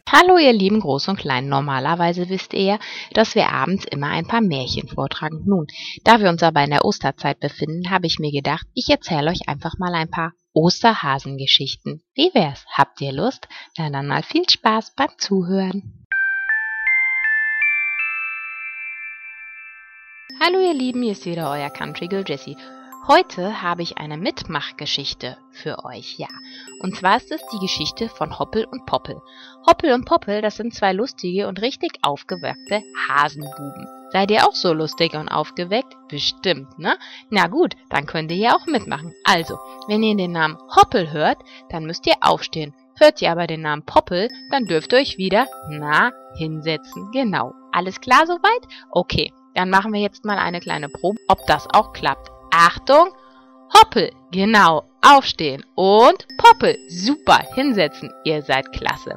Hallo ihr lieben Groß und Klein, normalerweise wisst ihr ja, dass wir abends immer ein paar Märchen vortragen. Nun, da wir uns aber in der Osterzeit befinden, habe ich mir gedacht, ich erzähle euch einfach mal ein paar Osterhasengeschichten. Wie wär's? Habt ihr Lust? Na dann mal viel Spaß beim Zuhören. Hallo ihr Lieben, hier ist wieder euer Country Girl Jessie. Heute habe ich eine Mitmachgeschichte für euch, ja. Und zwar ist es die Geschichte von Hoppel und Poppel. Hoppel und Poppel, das sind zwei lustige und richtig aufgeweckte Hasenbuben. Seid ihr auch so lustig und aufgeweckt? Bestimmt, ne? Na gut, dann könnt ihr ja auch mitmachen. Also, wenn ihr den Namen Hoppel hört, dann müsst ihr aufstehen. Hört ihr aber den Namen Poppel, dann dürft ihr euch wieder hinsetzen. Genau. Alles klar soweit? Okay, dann machen wir jetzt mal eine kleine Probe, ob das auch klappt. Achtung, Hoppel, genau, aufstehen und Poppel, super, hinsetzen, ihr seid klasse.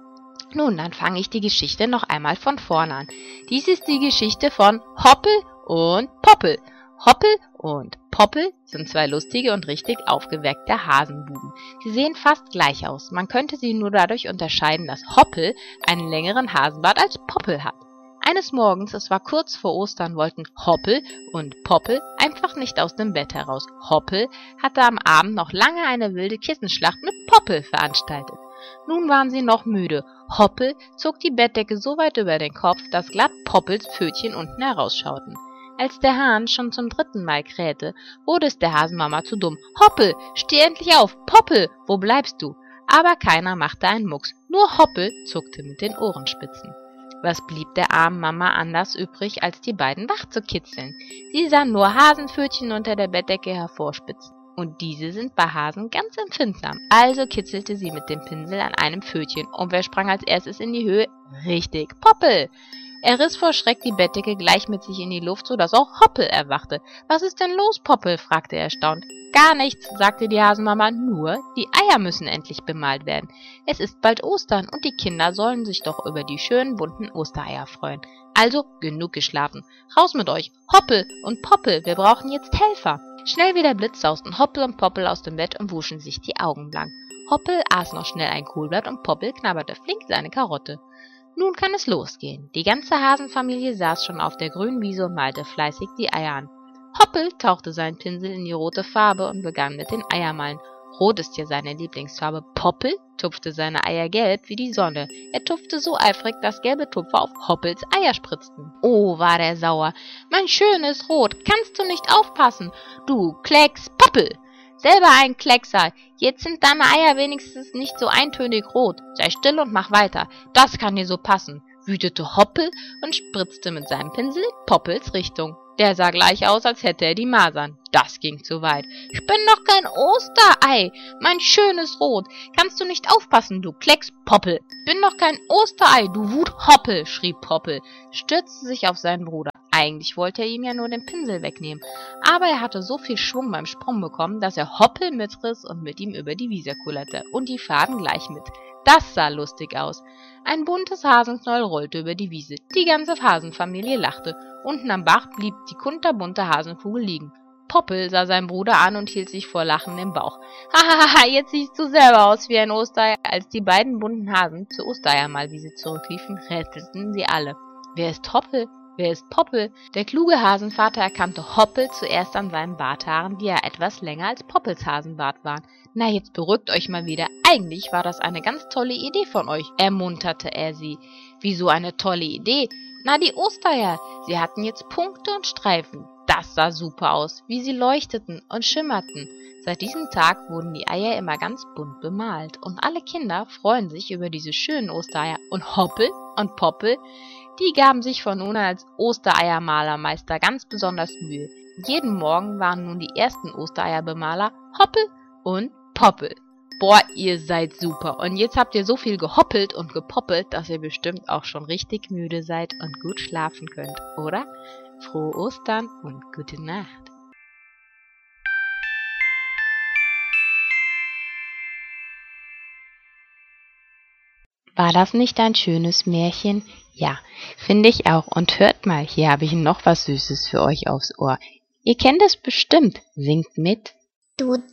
Nun, dann fange ich die Geschichte noch einmal von vorne an. Dies ist die Geschichte von Hoppel und Poppel. Hoppel und Poppel sind zwei lustige und richtig aufgeweckte Hasenbuben. Sie sehen fast gleich aus, man könnte sie nur dadurch unterscheiden, dass Hoppel einen längeren Hasenbart als Poppel hat. Eines Morgens, es war kurz vor Ostern, wollten Hoppel und Poppel einfach nicht aus dem Bett heraus. Hoppel hatte am Abend noch lange eine wilde Kissenschlacht mit Poppel veranstaltet. Nun waren sie noch müde. Hoppel zog die Bettdecke so weit über den Kopf, dass glatt Poppels Pfötchen unten herausschauten. Als der Hahn schon zum 3. Mal krähte, wurde es der Hasenmama zu dumm. Hoppel, steh endlich auf! Poppel, wo bleibst du? Aber keiner machte einen Mucks. Nur Hoppel zuckte mit den Ohrenspitzen. Was blieb der armen Mama anders übrig, als die beiden wach zu kitzeln? Sie sah nur Hasenpfötchen unter der Bettdecke hervorspitzen. Und diese sind bei Hasen ganz empfindsam. Also kitzelte sie mit dem Pinsel an einem Pfötchen. Und wer sprang als erstes in die Höhe? Richtig, Poppel! Er riss vor Schreck die Bettdecke gleich mit sich in die Luft, sodass auch Hoppel erwachte. »Was ist denn los, Poppel?« fragte er erstaunt. »Gar nichts«, sagte die Hasenmama, »nur die Eier müssen endlich bemalt werden. Es ist bald Ostern und die Kinder sollen sich doch über die schönen bunten Ostereier freuen. Also genug geschlafen. Raus mit euch, Hoppel und Poppel, wir brauchen jetzt Helfer.« Schnell wie der Blitz sausten Hoppel und Poppel aus dem Bett und wuschen sich die Augen blank. Hoppel aß noch schnell ein Kohlblatt und Poppel knabberte flink seine Karotte. Nun kann es losgehen. Die ganze Hasenfamilie saß schon auf der grünen Wiese und malte fleißig die Eier an. Hoppel tauchte seinen Pinsel in die rote Farbe und begann mit den Eiermalen. Rot ist ja seine Lieblingsfarbe. Poppel tupfte seine Eier gelb wie die Sonne. Er tupfte so eifrig, dass gelbe Tupfer auf Hoppels Eier spritzten. Oh, war der sauer. »Mein schönes Rot, kannst du nicht aufpassen? Du Klecks Poppel! Selber ein Kleckser. Jetzt sind deine Eier wenigstens nicht so eintönig rot. Sei still und mach weiter. Das kann dir so passen«, wütete Hoppel und spritzte mit seinem Pinsel in Poppels Richtung. Der sah gleich aus, als hätte er die Masern. Das ging zu weit. »Ich bin doch kein Osterei, mein schönes Rot. Kannst du nicht aufpassen, du Klecks Poppel? Bin doch kein Osterei, du Wut Hoppel«, schrie Poppel, stürzte sich auf seinen Bruder. Eigentlich wollte er ihm ja nur den Pinsel wegnehmen, aber er hatte so viel Schwung beim Sprung bekommen, dass er Hoppel mitriss und mit ihm über die Wiese kullerte und die Faden gleich mit. Das sah lustig aus. Ein buntes Hasenknäuel rollte über die Wiese. Die ganze Hasenfamilie lachte. Unten am Bach blieb die kunterbunte Hasenkugel liegen. Poppel sah seinen Bruder an und hielt sich vor Lachen im Bauch. »Hahaha, jetzt siehst du selber aus wie ein Osterei.« Als die beiden bunten Hasen zur Ostereiermalwiese zurückliefen, rätselten sie alle. »Wer ist Hoppel? Wer ist Poppel?« Der kluge Hasenvater erkannte Hoppel zuerst an seinen Barthaaren, die ja etwas länger als Poppels Hasenbart waren. »Na, jetzt beruhigt euch mal wieder. Eigentlich war das eine ganz tolle Idee von euch«, ermunterte er sie. »Wieso eine tolle Idee?« »Na, die Ostereier. Sie hatten jetzt Punkte und Streifen. Das sah super aus, wie sie leuchteten und schimmerten.« Seit diesem Tag wurden die Eier immer ganz bunt bemalt und alle Kinder freuen sich über diese schönen Ostereier. Und Hoppel und Poppel, die gaben sich von nun an als Ostereiermalermeister ganz besonders Mühe. Jeden Morgen waren nun die ersten Ostereierbemaler Hoppel und Poppel. Boah, ihr seid super. Und jetzt habt ihr so viel gehoppelt und gepoppelt, dass ihr bestimmt auch schon richtig müde seid und gut schlafen könnt, oder? Frohe Ostern und gute Nacht. War das nicht ein schönes Märchen? Ja, finde ich auch. Und hört mal, hier habe ich noch was Süßes für euch aufs Ohr. Ihr kennt es bestimmt. Singt mit. Du